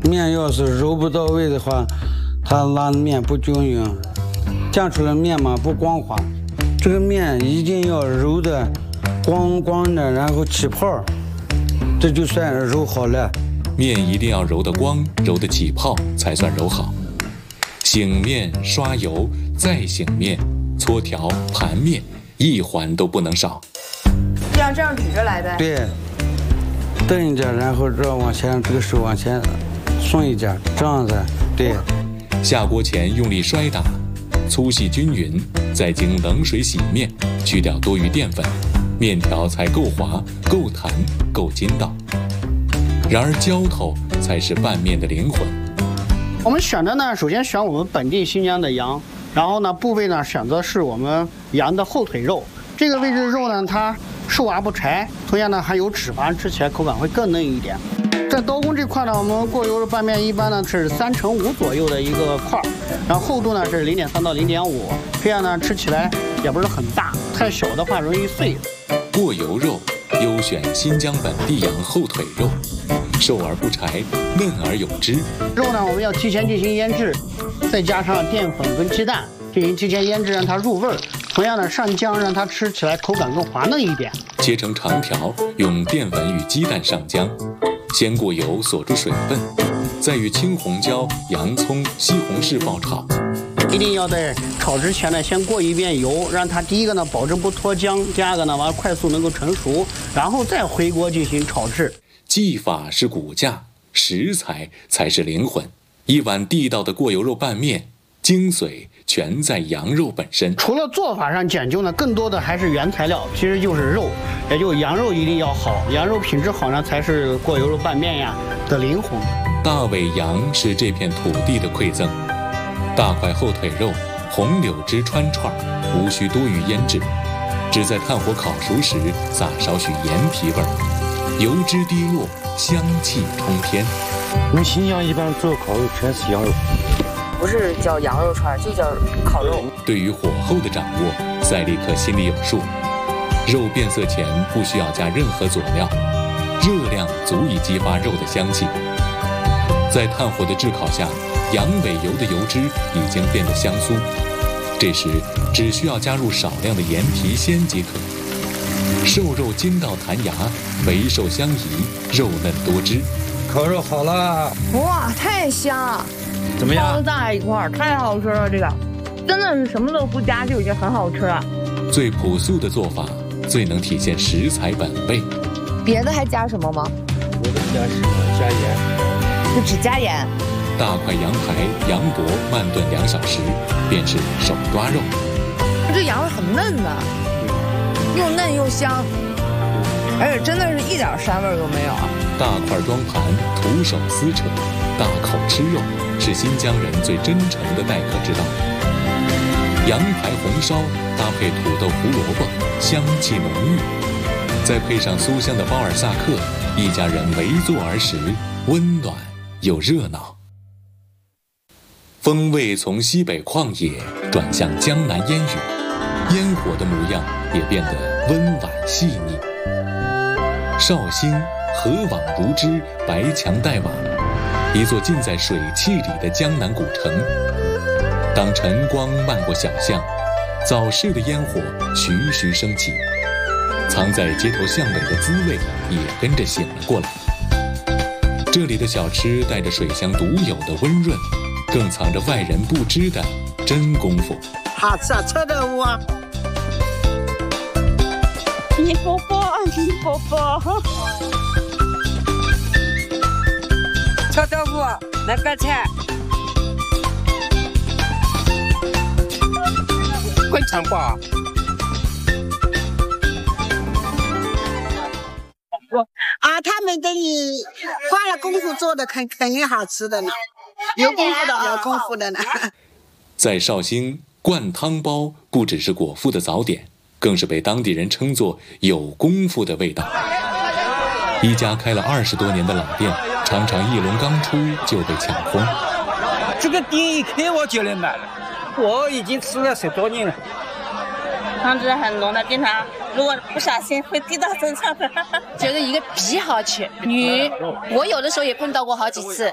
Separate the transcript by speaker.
Speaker 1: 面要是揉不到位的话，它拉面不均匀，酱出来面嘛不光滑。这个面一定要揉的光光的，然后起泡，这就算揉好了。
Speaker 2: 面一定要揉得光，揉得起泡才算揉好。醒面、刷油，再醒面、搓条、盘面，一环都不能少。
Speaker 3: 这样捋着来呗。
Speaker 1: 对，蹬一点，然后这往前，这个手往前松一点，这样子。对。
Speaker 2: 下锅前用力摔打，粗细均匀，再经冷水洗面，去掉多余淀粉，面条才够滑、够弹、够筋道。然而浇头才是拌面的灵魂。
Speaker 4: 我们选的呢，首先选我们本地新疆的羊，然后呢部位呢选择是我们羊的后腿肉。这个位置的肉呢，它瘦而不柴，同样呢还有脂肪，吃起来口感会更嫩一点。在刀工这块呢，我们过油的拌面一般呢是3×5左右的一个块，然后厚度呢是0.3到0.5，这样呢吃起来也不是很大，太小的话容易碎。
Speaker 2: 过油肉优选新疆本地羊后腿肉，瘦而不柴，嫩而有汁。
Speaker 4: 肉呢我们要提前进行腌制，再加上淀粉跟鸡蛋进行提前腌制，让它入味儿。同样的上浆，让它吃起来口感更滑嫩一点。
Speaker 2: 切成长条，用淀粉与鸡蛋上浆，先过油锁住水分，再与青红椒、洋葱、西红柿爆炒。
Speaker 4: 一定要在炒之前呢，先过一遍油，让它第一个呢保证不脱浆，第二个呢完快速能够成熟，然后再回锅进行炒制。
Speaker 2: 技法是骨架，食材才是灵魂。一碗地道的过油肉拌面，精髓全在羊肉本身。
Speaker 4: 除了做法上讲究呢，更多的还是原材料，其实就是肉，也就羊肉一定要好，羊肉品质好呢，才是过油肉拌面呀的灵魂。
Speaker 2: 大尾羊是这片土地的馈赠，大块后腿肉，红柳枝穿串，无需多余腌制，只在炭火烤熟时撒少许盐提味儿，油脂滴落，香气冲天。
Speaker 5: 我们新疆一般做烤肉全是羊肉。
Speaker 3: 不是叫羊肉串，就叫烤肉。
Speaker 2: 对于火候的掌握，赛利克心里有数。肉变色前不需要加任何佐料，热量足以激发肉的香气。在炭火的炙烤下，羊尾油的油脂已经变得香酥，这时只需要加入少量的盐提鲜即可。瘦肉筋道弹牙，肥瘦相宜，肉嫩多汁。
Speaker 1: 烤肉好了！
Speaker 3: 哇，太香！
Speaker 5: 怎么样？
Speaker 3: 包在一块儿，太好吃了！这个真的是什么都不加就已经很好吃了。
Speaker 2: 最朴素的做法，最能体现食材本味。
Speaker 3: 别的还加什么吗？
Speaker 5: 我的加什么？加盐。
Speaker 3: 就只加盐。
Speaker 2: 大块羊排、羊脖慢炖2小时，便是手抓肉。
Speaker 3: 这羊肉很嫩的，又嫩又香，而且真的是一点膻味都没有啊。
Speaker 2: 大块装盘，徒手撕扯，大口吃肉，是新疆人最真诚的待客之道。羊排红烧搭配土豆胡萝卜，香气浓郁，再配上酥香的包尔萨克，一家人围坐而食，温暖又热闹。风味从西北旷野转向江南烟雨，烟火的模样也变得温婉细腻。绍兴河网如织，白墙黛瓦，一座浸在水汽里的江南古城。当晨光漫过小巷，早市的烟火徐徐升起，藏在街头巷尾的滋味也跟着醒了过来。这里的小吃带着水乡独有的温润，更藏着外人不知的真功夫。
Speaker 6: 好吃啊，臭豆腐啊！
Speaker 7: 一波波，一波波。
Speaker 6: 臭豆腐，来饭菜。
Speaker 5: 灌肠吧。
Speaker 6: 他们给你花了功夫做的，肯定好吃的呢，有功夫的，有功夫的呢。
Speaker 2: 在绍兴，灌汤包不只是果腹的早点，更是被当地人称作有功夫的味道。一家开了20多年的老店，常常一笼刚出就被抢空。
Speaker 5: 这个店一开我就来买了，我已经吃了10多年了。
Speaker 7: 汤汁很浓的，经常如果不小心会滴到身上的。
Speaker 8: 觉得一个比好吃，鱼我有的时候也碰到过好几次。